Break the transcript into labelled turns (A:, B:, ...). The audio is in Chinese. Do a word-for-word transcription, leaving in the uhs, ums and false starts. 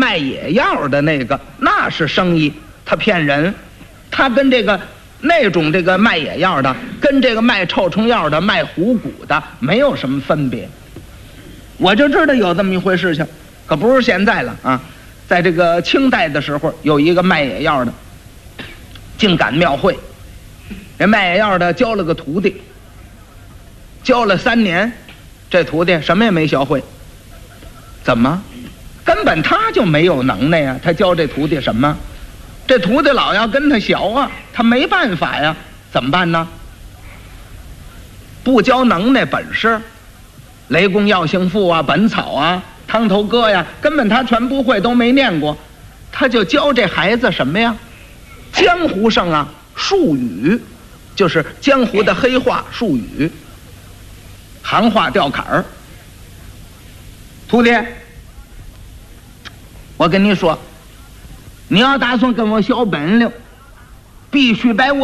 A: 卖野药的那个那是生意，他骗人，他跟这个那种这个卖野药的跟这个卖臭虫药的卖虎骨的没有什么分别。我就知道有这么一回事情，可不是现在了啊。在这个清代的时候，有一个卖野药的竟赶庙会，这卖野药的教了个徒弟，教了三年，这徒弟什么也没学会。怎么？根本他就没有能耐呀，他教这徒弟什么？这徒弟老要跟他学啊，他没办法呀，怎么办呢？不教能耐本事，雷公药性赋啊，本草啊，汤头歌呀，根本他全不会，都没念过。他就教这孩子什么呀？江湖上啊，术语，就是江湖的黑话术语，行话吊坎儿。徒弟，我跟你说，你要打算跟我学本领，必须把我